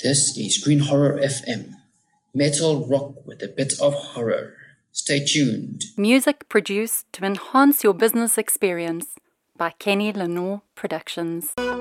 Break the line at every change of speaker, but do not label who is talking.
This is Green Horror FM, metal rock with a bit of horror. Stay tuned.
Music produced to enhance your business experience by Kenny Lenore Productions.